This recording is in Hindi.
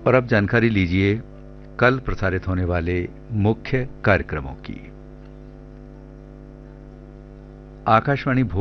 और अब जानकारी लीजिए कल प्रसारित होने वाले मुख्य कार्यक्रमों की। आकाशवाणी